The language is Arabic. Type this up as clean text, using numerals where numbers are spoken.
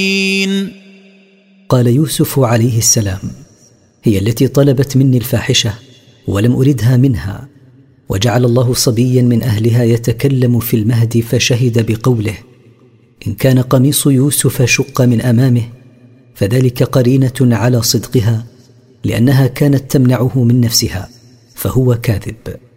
قال يوسف عليه السلام: هي التي طلبت مني الفاحشة ولم أردها منها. وجعل الله صبيا من أهلها يتكلم في المهد فشهد بقوله: إن كان قميص يوسف شق من أمامه فذلك قرينة على صدقها، لأنها كانت تمنعه من نفسها، فهو كاذب.